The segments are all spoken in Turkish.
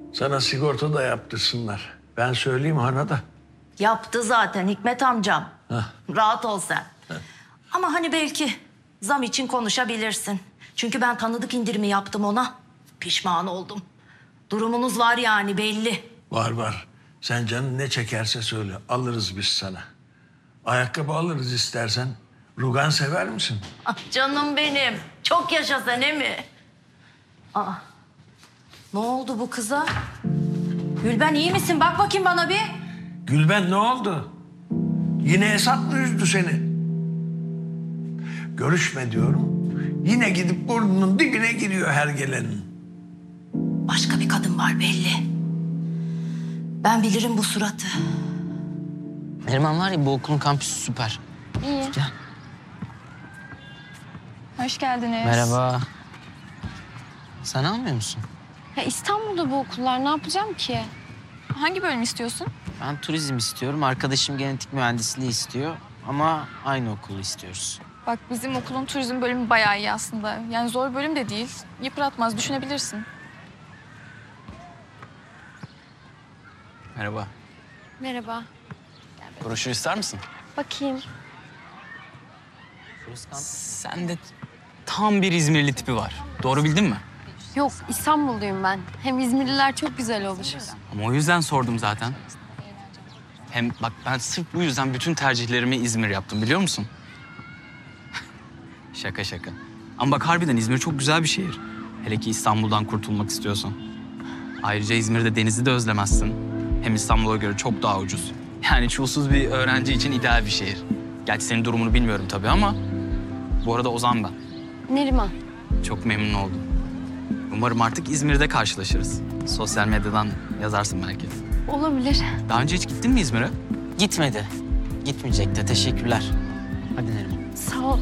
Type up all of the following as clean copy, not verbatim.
Sana sigorta da yaptırsınlar. Ben söyleyeyim hana da. Yaptı zaten Hikmet amcam. Heh. Rahat ol sen. Ama hani belki zam için konuşabilirsin. Çünkü ben tanıdık indirimi yaptım ona. Pişman oldum. Durumunuz var yani belli. Var var. Sen canın ne çekerse söyle. Alırız biz sana. Ayakkabı alırız istersen. Rugan sever misin? Ah, canım benim. Çok yaşa sen mi? Aa, ne oldu bu kıza? Gülben iyi misin? Bak bakayım bana bir. Gülben ne oldu? Yine Esat mı üzdü seni? Görüşme diyorum. Yine gidip burnunun dibine giriyor her gelenin. Başka bir kadın var belli. Ben bilirim bu suratı. Neriman var ya, bu okulun kampüsü süper. İyi. Gel. Hoş geldiniz. Merhaba. Sen almıyor musun? Ya İstanbul'da bu okullar, ne yapacağım ki? Hangi bölüm istiyorsun? Ben turizm istiyorum. Arkadaşım genetik mühendisliği istiyor. Ama aynı okulu istiyoruz. Bak bizim okulun turizm bölümü bayağı iyi aslında. Yani zor bölüm de değil. Yıpratmaz, düşünebilirsin. Merhaba. Merhaba. Broşür ister misin? Bakayım. Sende tam bir İzmirli tipi var. Doğru bildin mi? Yok, İstanbulluyum ben. Hem İzmirliler çok güzel olur. Ama o yüzden sordum zaten. Hem bak ben sırf bu yüzden bütün tercihlerimi İzmir yaptım, biliyor musun? Şaka şaka. Ama bak harbiden İzmir çok güzel bir şehir. Hele ki İstanbul'dan kurtulmak istiyorsan. Ayrıca İzmir'de denizi de özlemezsin. Hem İstanbul'a göre çok daha ucuz. Yani çulsuz bir öğrenci için ideal bir şehir. Gerçi senin durumunu bilmiyorum tabii ama... Bu arada Ozan ben. Neriman. Çok memnun oldum. Umarım artık İzmir'de karşılaşırız. Sosyal medyadan yazarsın belki. Olabilir. Daha önce hiç gittin mi İzmir'e? Gitmedi. Gitmeyecek de. Teşekkürler. Hadi Neriman. Sağ ol.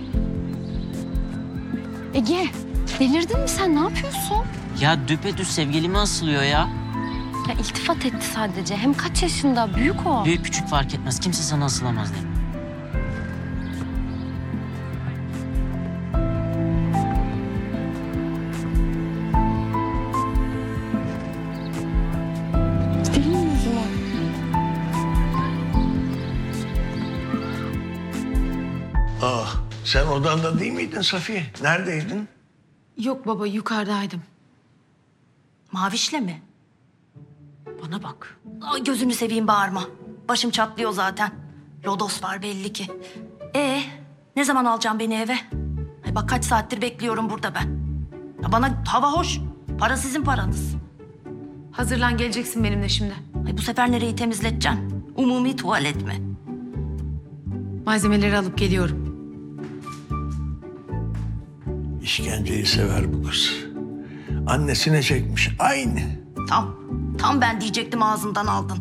Ege, delirdin mi sen? Ne yapıyorsun? Ya düpedüz sevgilime asılıyor ya. Ya iltifat etti sadece. Hem kaç yaşında? Büyük o. Büyük küçük fark etmez. Kimse sana asılamaz Neriman. Gidelim mi o zaman? Sen odanda değil miydin Safiye? Neredeydin? Yok baba yukarıdaydım. Mavişle mi? Bana bak. Ay, gözünü seveyim bağırma. Başım çatlıyor zaten. Lodos var belli ki. Ne zaman alacaksın beni eve? Ay bak kaç saattir bekliyorum burada ben. Ya bana hava hoş. Para sizin paranız. Hazırlan geleceksin benimle şimdi. Ay bu sefer nereyi temizleteceksin? Umumi tuvalet mi? Malzemeleri alıp geliyorum. İşkenceyi sever bu kız. Annesine çekmiş aynı. Tam ben diyecektim ağzımdan aldın.